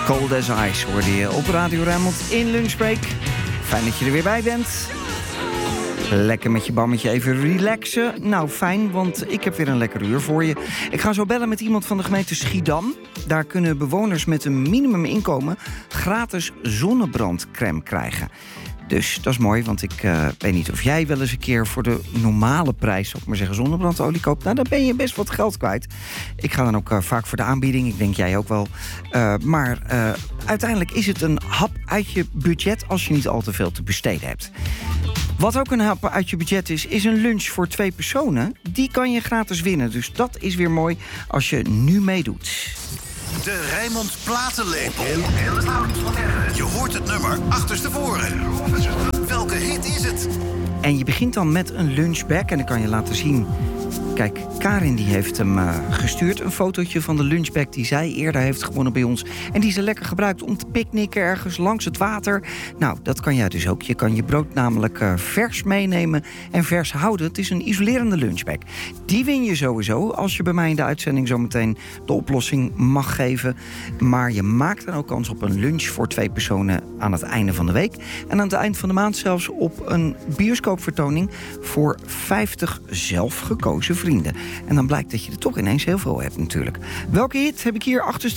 Cold as Ice hoorde je op Radio Rijnmond in Lunchbreak. Fijn dat je er weer bij bent. Lekker met je bammetje even relaxen. Nou, fijn, want ik heb weer een lekker uur voor je. Ik ga zo bellen met iemand van de gemeente Schiedam. Daar kunnen bewoners met een minimuminkomen gratis zonnebrandcrème krijgen. Dus dat is mooi, want ik weet niet of jij wel eens een keer voor de normale prijs, zal ik maar zeggen, zonnebrandolie koopt. Nou, dan ben je best wat geld kwijt. Ik ga dan ook vaak voor de aanbieding, ik denk jij ook wel. Maar uiteindelijk is het een hap uit je budget als je niet al te veel te besteden hebt. Wat ook een hap uit je budget is een lunch voor 2 personen. Die kan je gratis winnen, dus dat is weer mooi als je nu meedoet. De Rijnmond Platenlepel. Je hoort het nummer achterstevoren. Welke hit is het? En je begint dan met een lunchbag en dan kan je laten zien. Kijk, Karin die heeft hem gestuurd. Een fotootje van de lunchbag die zij eerder heeft gewonnen bij ons. En die ze lekker gebruikt om te picknicken ergens langs het water. Nou, dat kan jij dus ook. Je kan je brood namelijk vers meenemen en vers houden. Het is een isolerende lunchbag. Die win je sowieso als je bij mij in de uitzending zometeen de oplossing mag geven. Maar je maakt dan ook kans op een lunch voor 2 personen aan het einde van de week. En aan het eind van de maand zelfs op een bioscoopvertoning voor 50 zelf gekozen vrienden. En dan blijkt dat je er toch ineens heel veel hebt natuurlijk. Welke hit heb ik hier achter